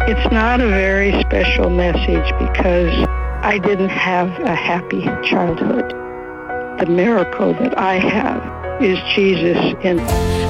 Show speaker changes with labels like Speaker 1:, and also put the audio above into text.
Speaker 1: It's not a very special message because I didn't have a happy childhood. The miracle that I have is Jesus in